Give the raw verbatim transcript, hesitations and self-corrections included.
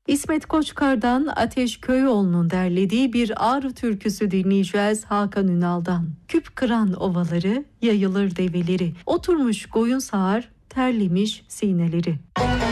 İsmet Koçkar'dan Ateş Köyoğlu'nun derlediği bir Ağrı türküsü dinleyeceğiz Hakan Ünal'dan. Küp kıran ovaları, yayılır develeri, oturmuş koyun sağar, terlemiş sineleri.